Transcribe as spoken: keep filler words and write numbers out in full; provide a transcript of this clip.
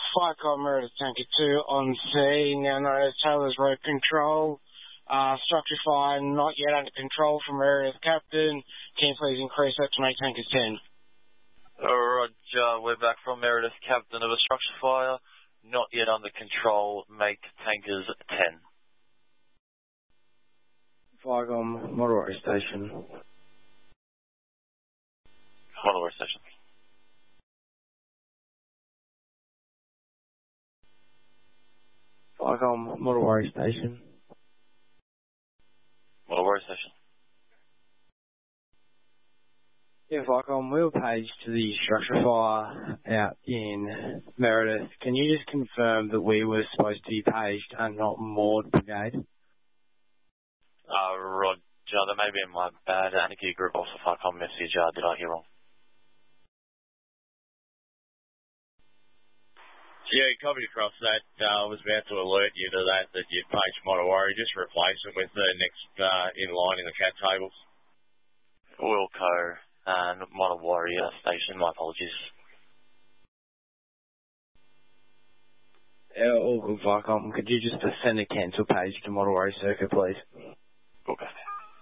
Flycom Meredith Tanker two on C. Now notice Taylor's road control. Uh, structure fire not yet under control from Meredith Captain. Can you please increase that to make tankers ten? Roger, we're back from Meredith Captain of a structure fire. Not yet under control. Make tankers ten. Flycom Motorway Station. Motorway Station. Flycom Motorway Station. Motorway Station. Yeah, Flycom, we were paged to the structure fire out in Meredith. Can you just confirm that we were supposed to be paged and not moored brigade? Uh, Roger, that may be my bad. Anarchy Group also Flycom message. Uh, did I hear wrong? Yeah, copy across that. I uh, was about to alert you to that, that you'd paged Motowari. Just replace it with the next uh, in line in the cat tables. Wilco and Motowari Station, my apologies. Yeah, all good, Flycom. Could you just send a cancel page to Motowari Circuit, please? Okay.